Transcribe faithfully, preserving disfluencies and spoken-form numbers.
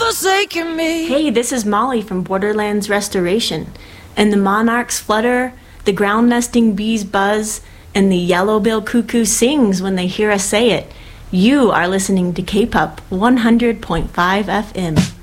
forsaken me. Hey, this is Molly from Borderlands Restoration. And the monarchs flutter, the ground nesting bees buzz, and the yellow-billed cuckoo sings when they hear us say it. You are listening to K-P U P one hundred point five F M.